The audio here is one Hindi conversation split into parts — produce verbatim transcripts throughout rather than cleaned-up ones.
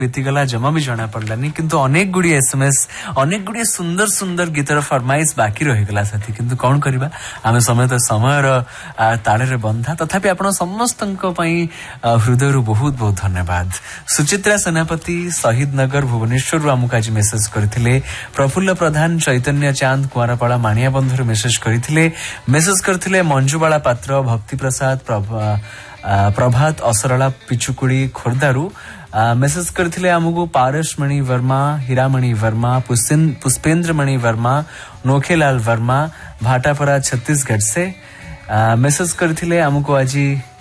बीतीगला जमा भी जना पड़लानी किंतु अनेक गुड़ी एसएमएस अनेक गुड़ी सुंदर सुंदर गीतर फरमाइश बाकी रहीगला साथी किंतु कौन करबा आमे समय तो समय ताड़े रे बंधा तथापि आपण समस्तक हृदय बहुत बहुत धन्यवाद। सुचित्रा सेनापति शहीद नगर भुवनेश्वर आमको आज मेसेज करथिले। प्रफुल्ल प्रधान चैतन्य चांद कुआरापाड़ा माणिया बंधु मेसेज करथिले। मेसेज करथिले मंजुबाला पात्र भक्ति प्रसाद प्रभात असरला पिचुकुड़ी खोर्धारू मेसेज करथिले आमको पारसमणि वर्मा हीरामणि वर्मा पुष्पेंद्र मणि वर्मा नोखेलाल वर्मा भाटापरा छत्तीसगढ़ से मेसेज करथिले आमको आज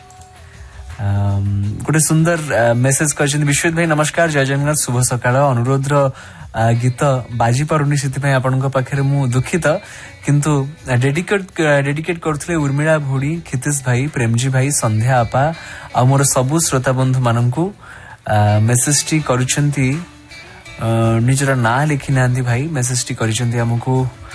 गोटे सुंदर मेसेज कर विश्वजित भाई नमस्कार जय जगन्नाथ शुभ सकाळ अनुरोध गीत बाजी पारुनी से आपण पाखे मु दुखित किंतु डेडिकेट डेडिकेट करथिले उर्मिला भोड़ी खितेश भाई प्रेमजी भाई संध्या आपा आ मोर सबु श्रोता बंधु माननकु मेसेज टी करुछंती निजर ना लिखि नांदी भाई मेसेज टी करिसंती हमकु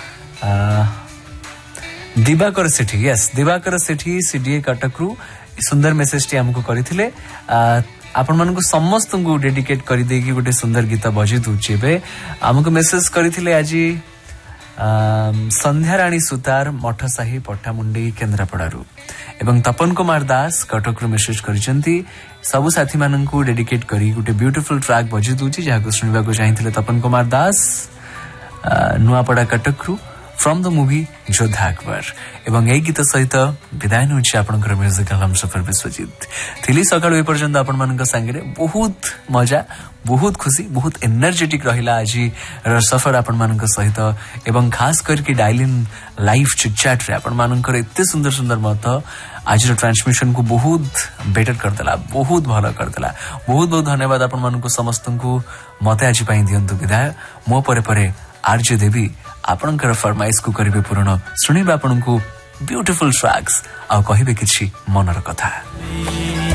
दिवाकर सेठी यस दिवाकर सेठी सीडीए कटकरू सुंदर मेसेज टी हमकु करिथिले। आपण मानकु समस्त को डेडिकेट करि देकी गोटे सुंदर गीत बजी दुची बे हमकु मेसेज करिथिले आजी संध्या राणी सुतार मठसाही पट्टामुंडी केन्द्रापड़ारू एवं तपन कुमार दास कटकरू मेसेज करिसंती सबु साथी माननकु डेडिकेट करी गोटे ब्यूटीफुल ट्रैक बजी दुची जाको सुनिबा को चाहिथिले तपन Kumar Das Nuapada कटकरू from the movie योद्धा अकबर एवं ए गीत सहित विदाय नउछि आपनकर म्यूजिकल हम सफर विश्वजित थिली सकाळु ए पर्यंत आपण मानक संगे बहुत मजा बहुत खुशी बहुत एनर्जेटिक रहिला आज सफर आपण मानक सहित एवं खास करके डायल इन लाइव चिटचैट रे आपण मानकर एते सुंदर सुंदर मत आज ट्रांसमिशन को बहुत बेटर करदेला बहुत भल करदेला बहुत बहुत धन्यवाद आपण मानक समस्त को मते आज पई दियंतु विदाय मो परे परे आरजे देवी आपणकर फरमाइश को करिवे पूर्ण सुनिबा आपनको ब्यूटीफुल ट्रैक्स आ कहिबे किछि मनर कथा।